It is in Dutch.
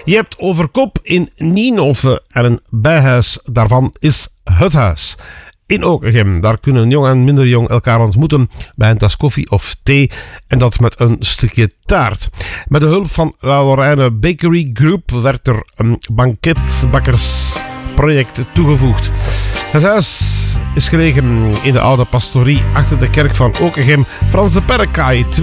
Je hebt Overkop in Nienhoven en een bijhuis daarvan is Het Huis. In Okergem, daar kunnen jong en minder jong elkaar ontmoeten bij een tas koffie of thee en dat met een stukje taart. Met de hulp van La Lorraine Bakery Group werd er een banketbakkersproject toegevoegd. Het huis is gelegen in de oude pastorie achter de kerk van Okergem, Franse Perkaai 2.